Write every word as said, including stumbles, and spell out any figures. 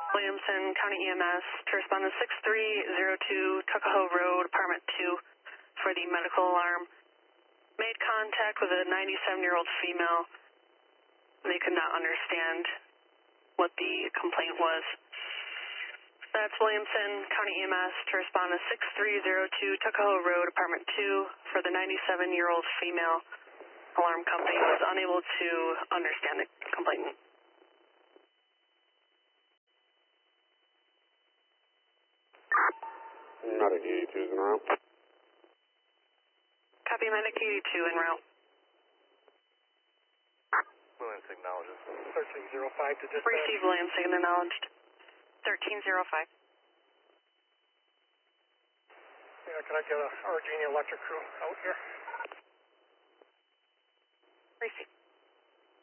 Williamson County E M S to respond to six three zero two Tuckahoe Road, Apartment two for the medical alarm. Made contact with a ninety-seven-year-old female. They could not understand what the complaint was. That's Williamson County E M S to respond to six three zero two Tuckahoe Road, Apartment two for the ninety-seven-year-old female. Alarm company was unable to understand the complainant. Medic eighty-two is en route. Copy, Medic eighty-two en route. Williamson acknowledges. thirteen zero five to dispatch. Receive Williamson acknowledged. thirteen zero five. Yeah, can I get a Argenia electric crew out here? Receive.